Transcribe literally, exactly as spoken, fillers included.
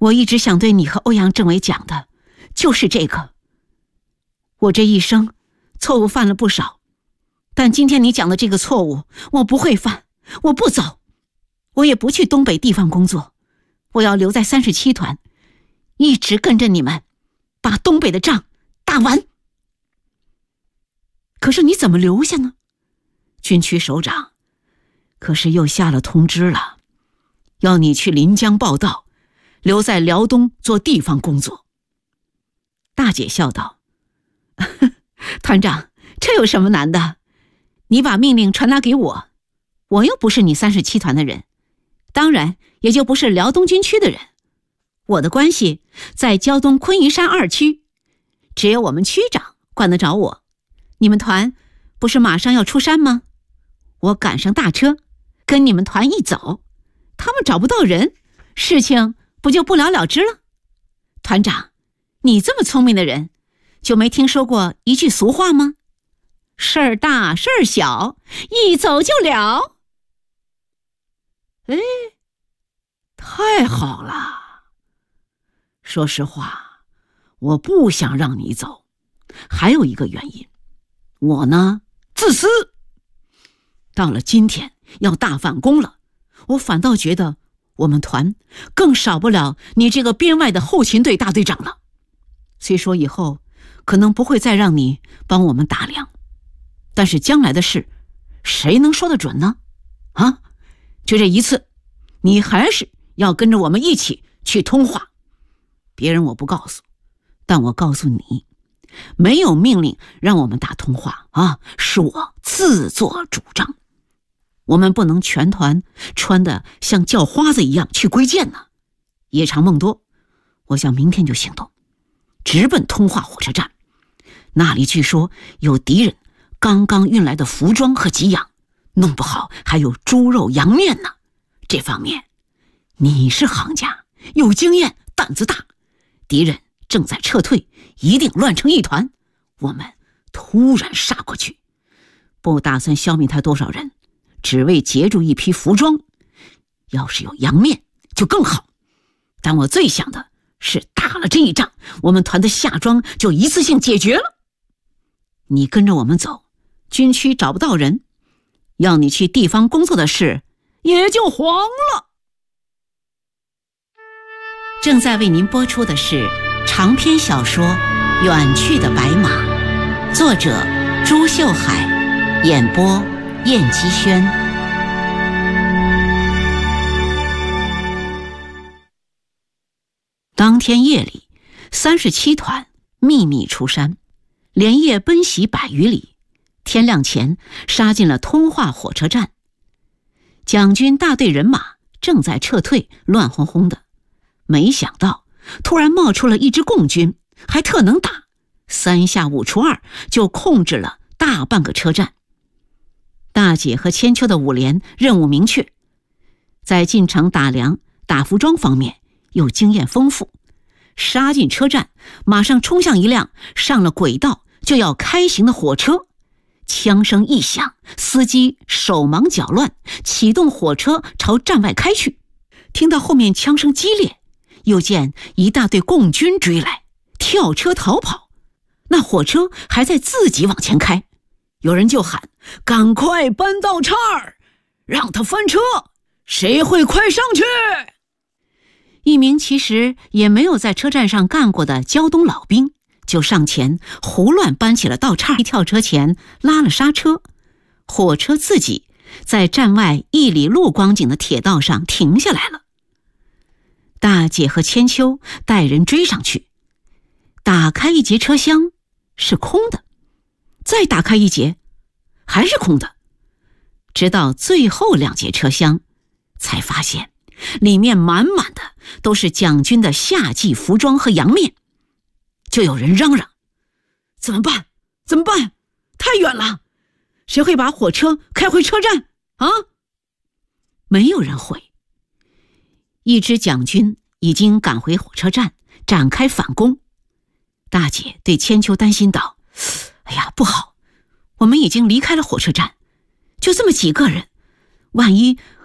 我一直想对你和欧阳政委讲的就是这个。我这一生错误犯了不少，但今天你讲的这个错误我不会犯，我不走，我也不去东北地方工作，我要留在三十七团，一直跟着你们把东北的仗打完。可是你怎么留下呢？军区首长可是又下了通知了，要你去临江报道，留在辽东做地方工作。大姐笑道，团长，这有什么难的？你把命令传达给我，我又不是你三十七团的人，当然也就不是辽东军区的人。我的关系在胶东昆云山二区，只有我们区长管得着我。你们团不是马上要出山吗？我赶上大车，跟你们团一走，他们找不到人，事情不就不了了之了？团长，你这么聪明的人，就没听说过一句俗话吗？事儿大事儿小，一走就了。哎，太好了。说实话，我不想让你走，还有一个原因，我呢自私。到了今天要大反攻了，我反倒觉得我们团更少不了你这个编外的后勤队大队长了。虽说以后可能不会再让你帮我们打粮，但是将来的事谁能说得准呢？啊，就这一次，你还是要跟着我们一起去通化。别人我不告诉，但我告诉你，没有命令让我们打通化啊，是我自作主张。我们不能全团穿得像叫花子一样去归建呢。夜长梦多，我想明天就行动，直奔通化火车站。那里据说有敌人刚刚运来的服装和给养，弄不好还有猪肉羊面呢。这方面你是行家，有经验，胆子大，敌人正在撤退，一定乱成一团，我们突然杀过去，不打算消灭他多少人，只为截住一批服装。要是有洋面就更好，但我最想的是打了这一仗，我们团的夏装就一次性解决了。你跟着我们走，军区找不到人，要你去地方工作的事也就黄了。正在为您播出的是长篇小说《远去的白马》，作者朱秀海，演播燕姬轩。当天夜里，三十七团秘密出山，连夜奔袭百余里，天亮前杀进了通化火车站。蒋军大队人马正在撤退，乱哄哄的，没想到突然冒出了一支共军，还特能打，三下五除二就控制了大半个车站。大姐和千秋的五连任务明确，在进城打粮打服装方面又经验丰富，杀进车站，马上冲向一辆上了轨道就要开行的火车。枪声一响，司机手忙脚乱，启动火车朝站外开去。听到后面枪声激烈，又见一大队共军追来，跳车逃跑。那火车还在自己往前开，有人就喊：赶快搬道岔儿，让他翻车，谁会快上去？一名其实也没有在车站上干过的胶东老兵就上前胡乱搬起了道岔，跳车前拉了刹车，火车自己在站外一里路光景的铁道上停下来了。大姐和千秋带人追上去，打开一节车厢是空的，再打开一节还是空的，直到最后两节车厢才发现里面满满的都是蒋军的夏季服装和洋面。就有人嚷嚷：怎么办？怎么办？太远了，谁会把火车开回车站啊？没有人会。一支蒋军已经赶回火车站，展开反攻。大姐对千秋担心道：哎呀，不好，我们已经离开了火车站，就这么几个人，万一